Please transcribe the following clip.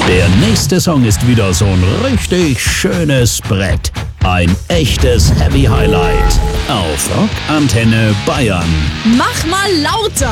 Der nächste Song ist wieder so ein richtig schönes Brett. Ein echtes Heavy Highlight auf Rock Antenne Bayern. Mach mal lauter!